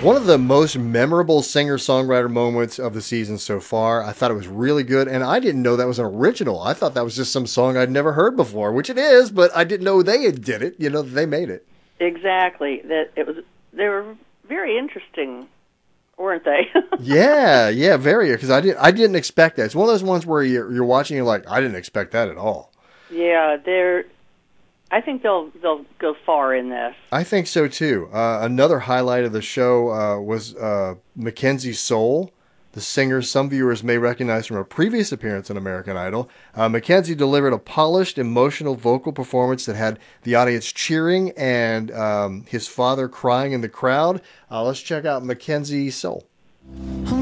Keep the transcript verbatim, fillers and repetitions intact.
One of the most memorable singer-songwriter moments of the season so far. I thought it was really good, and I didn't know that was an original. I thought that was just some song I'd never heard before, which it is, but I didn't know they had did it. You know, they made it. Exactly. That it was. They were very interesting, weren't they? yeah, yeah, very. Because I didn't, I didn't expect that. It's one of those ones where you're, you're watching, and you're like, I didn't expect that at all. Yeah, they're. I think they'll they'll go far in this. I think so too. Uh, another highlight of the show uh, was uh, Mackenzie Soul, the singer some viewers may recognize from a previous appearance on American Idol. Uh, Mackenzie delivered a polished, emotional vocal performance that had the audience cheering and um, his father crying in the crowd. Uh, let's check out Mackenzie Soul.